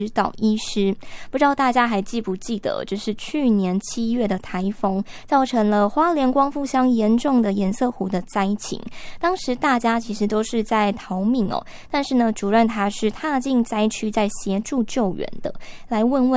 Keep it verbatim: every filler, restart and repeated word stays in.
指导医师。不知道大家还记不记得，就是去年七月的台风造成了花莲光复乡严重的颜色湖的灾情，当时大家其实都是在逃命哦，但是呢主任他是踏进灾区在协助救援的。来问问